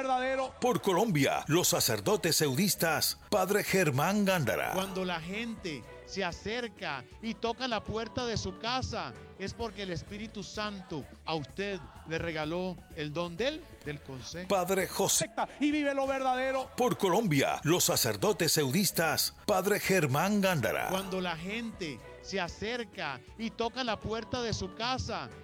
verdadero. Por Colombia, los sacerdotes eudistas, Padre Germán Gándara. Cuando la gente se acerca y toca la puerta de su casa, es porque el Espíritu Santo a usted le regaló el don del consejo. Padre José. Y vive lo verdadero. Por Colombia, los sacerdotes eudistas, Padre Germán Gándara. Cuando la gente se acerca y toca la puerta de su casa,